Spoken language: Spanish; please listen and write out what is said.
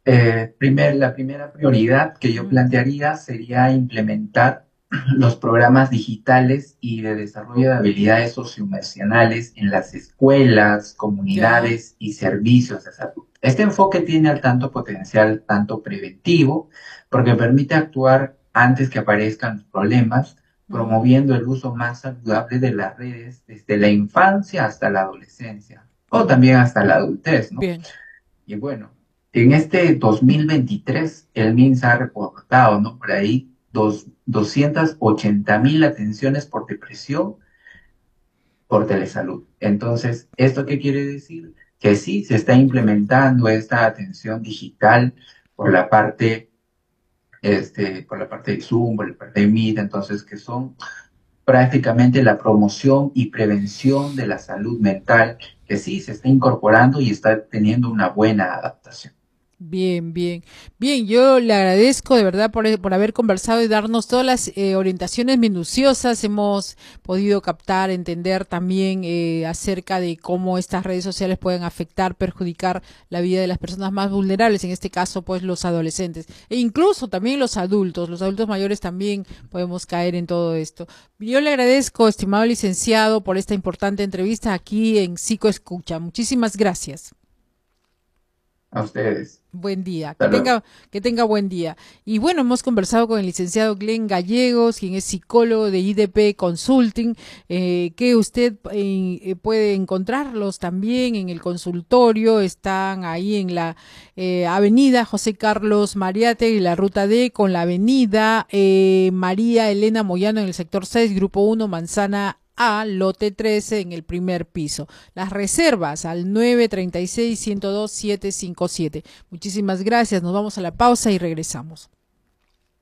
La primera prioridad que yo Ujú. plantearía sería implementar los programas digitales y de desarrollo de habilidades socioemocionales en las escuelas, Ya, comunidades y servicios de salud. Este enfoque tiene al tanto potencial tanto preventivo, porque permite actuar antes que aparezcan los problemas, ujú. promoviendo el uso más saludable de las redes desde la infancia hasta la adolescencia, o Mm, también hasta la adultez, ¿no? bien, Y bueno, en este 2023 el MINSA ha reportado, ¿no? Por ahí 280.000 atenciones por depresión por telesalud. Entonces, ¿esto qué quiere decir? Que sí, se está implementando esta atención digital por la parte, por la parte de Zoom, por la parte de Meet, entonces, que son prácticamente la promoción y prevención de la salud mental, que sí se está incorporando y está teniendo una buena adaptación. bien, bien. Bien, yo le agradezco de verdad por haber conversado y darnos todas las orientaciones minuciosas. Hemos podido captar, entender también acerca de cómo estas redes sociales pueden afectar, perjudicar la vida de las personas más vulnerables, en este caso, pues los adolescentes. E incluso también los adultos mayores también podemos caer en todo esto. Yo le agradezco, estimado licenciado, por esta importante entrevista aquí en Psico Escucha. Muchísimas gracias. A ustedes. Buen día, Hasta luego. que tenga buen día. Y bueno, hemos conversado con el licenciado Glenn Gallegos, quien es psicólogo de IDP Consulting, que usted puede encontrarlos también en el consultorio, están ahí en la avenida José Carlos Mariate y la ruta D con la avenida María Elena Moyano en el sector 6 grupo 1 Manzana A, lote 13 en el primer piso. Las reservas al 936-102-757. Muchísimas gracias, nos vamos a la pausa y regresamos.